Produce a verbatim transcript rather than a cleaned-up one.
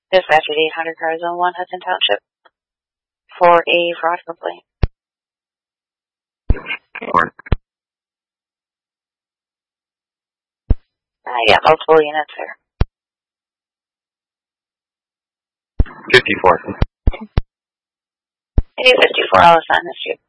Dispatch at eight hundred Car Zone one, Hudson Township, for a fraud complaint. Or I got multiple units there. fifty-four. Maybe fifty-four, I'll assign this to you.